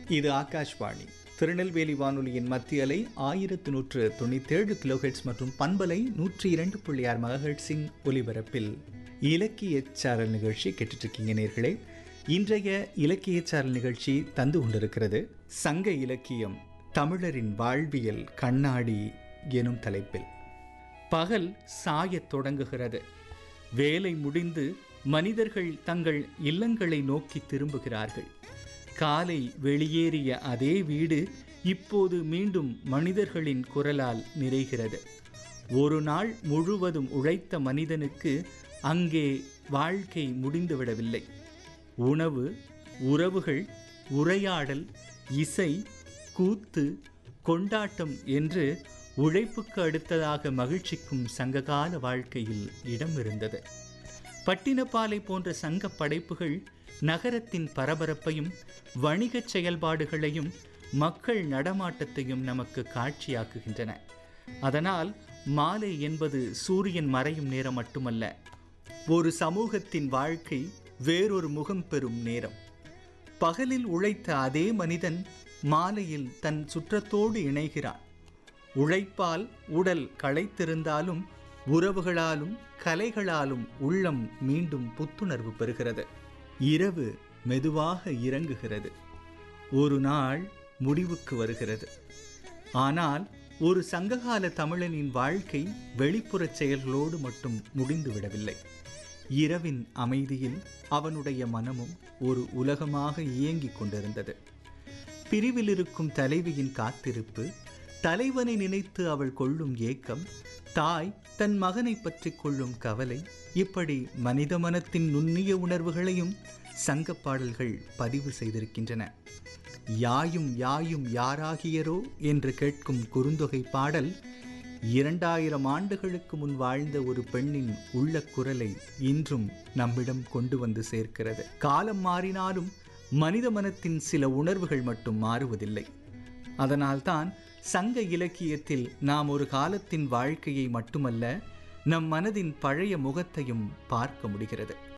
இது ஆகாஷ்வாணி திருநெல்வேலி வானொலியின் மத்திய அலை 1197 கிலோஹெட்ஸ் மற்றும் பண்பலை 102.6 மெகாஹெட்ஸின் ஒலிபரப்பில் இலக்கிய சாரல் நிகழ்ச்சி கேட்டுட்ருக்கீங்க நேர்களே. இன்றைய இலக்கிய சாரல் நிகழ்ச்சி தந்து கொண்டிருக்கிறது சங்க இலக்கியம் தமிழரின் வாழ்வியல் கண்ணாடி எனும் தலைப்பில். பகல் சாயத் தொடங்குகிறது. வேலை முடிந்து மனிதர்கள் தங்கள் இல்லங்களை நோக்கி திரும்புகிறார்கள். காலை வெளியேறிய அதே வீடு இப்போது மீண்டும் மனிதர்களின் குரலால் நிறைகிறது. ஒரு நாள் முழுவதும் உழைத்த மனிதனுக்கு அங்கே வாழ்க்கை முடிந்துவிடவில்லை. உணவு, உறவுகள், உரையாடல், இசை, கூத்து, கொண்டாட்டம் என்று உழைப்புக்கு அடுத்ததாக மகிழ்ச்சிக்கும் சங்ககால வாழ்க்கையில் இடம் இருந்தது. பட்டினப்பாலை போன்ற சங்க படைப்புகள் நகரத்தின் பரபரப்பையும் வணிகச் செயல்பாடுகளையும் மக்கள் நடமாட்டத்தையும் நமக்கு காட்சியாக்குகின்றன. அதனால் மாலை என்பது சூரியன் மறையும் நேரம் மட்டுமல்ல, ஒரு சமூகத்தின் வாழ்க்கை வேறொரு முகம் பெறும் நேரம். பகலில் உழைத்த அதே மனிதன் மாலையில் தன் சுற்றத்தோடு இணைகிறான். உழைப்பால் உடல் களைத்திருந்தாலும் உறவுகளாலும் கலைகளாலும் உள்ளம் மீண்டும் புத்துணர்வு பெறுகிறது. இரவு மெதுவாக இறங்குகிறது. ஒரு நாள் முடிவுக்கு வருகிறது. ஆனால் ஒரு சங்ககால தமிழனின் வாழ்க்கை வெளிப்புறச் செயல்களோடு மட்டும் முடிந்துவிடவில்லை. இரவின் அமைதியில் அவனுடைய மனமும் ஒரு உலகமாக இயங்கிக் கொண்டிருந்தது. பிரிவில் இருக்கும் தலைவியின் காத்திருப்பு, தலைவனை நினைத்து அவள் கொள்ளும் ஏக்கம், தாய் தன் மகனை பற்றி கொள்ளும் கவலை, இப்படி மனித மனத்தின் நுண்ணிய உணர்வுகளையும் சங்க பாடல்கள் பதிவு செய்திருக்கின்றன. யாயும் யாயும் யாராகியரோ என்று கேட்கும் குறுந்தொகை பாடல் 2000 ஆண்டுகளுக்கு முன் வாழ்ந்த ஒரு பெண்ணின் உள்ள குரலை இன்றும் நம்மிடம் கொண்டு வந்து சேர்க்கிறது. காலம் மாறினாலும் மனித மனத்தின் சில உணர்வுகள் மட்டும் மாறுவதில்லை. அதனால்தான் சங்க இலக்கியத்தில் நாம் ஒரு காலத்தின் வாழ்க்கையை மட்டுமல்ல, நம் மனதின் பழைய முகத்தையும் பார்க்க முடிகிறது.